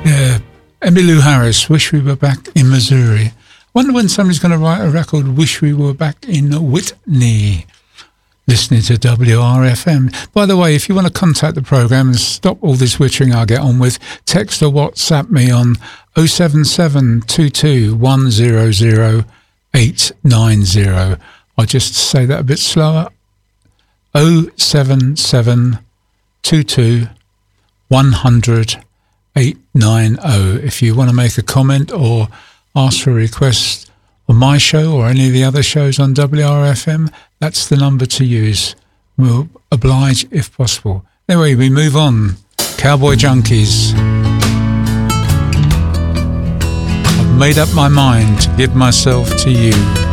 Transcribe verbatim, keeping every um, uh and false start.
Yeah, Emmylou Harris, Wish We Were Back in Missouri. Wonder when somebody's going to write a record, Wish We Were Back in Whitney. Listening to W R F M. By the way, if you want to contact the programme and stop all this wittering I get on with, text or WhatsApp me on oh seven seven two two one zero zero eight nine zero. I'll just say that a bit slower. oh seven seven two two one hundred eight nine oh. If you want to make a comment or ask for a request on my show or any of the other shows on W R F M, that's the number to use. We'll oblige if possible. Anyway, we move on. Cowboy Junkies. I've made up my mind to give myself to you.